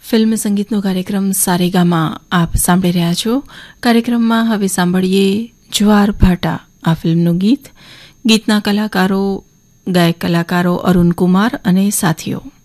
Film સંગીતનો કાર્યક્રમ સારેગામાં આપ સાંભળી રહ્યા છો. કાર્યક્રમમાં હવે સાંભળીએ જ્વાર ભાટા આ ફિલ્મનું ગીત. ગીતના કલાકારો ગાયક કલાકારો અરુણ કુમાર અને સાથીઓ.